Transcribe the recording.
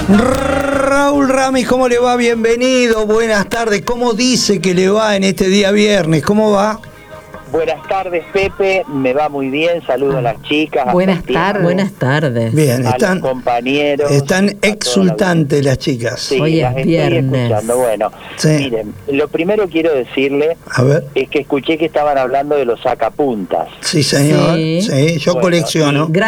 Raúl Ramis, ¿cómo le va? Bienvenido, buenas tardes. ¿Cómo dice que le va en este día viernes? ¿Cómo va? Buenas tardes, Pepe, me va muy bien, saludo a las chicas. Buenas tardes. Bien, a están, los compañeros. están exultantes las chicas. Sí, Hoy es las estoy viernes. escuchando. Bueno, Sí. miren, lo primero quiero decirle A ver. es que escuché que estaban hablando de los sacapuntas. Sí, señor. Sí. Sí, yo Bueno, colecciono.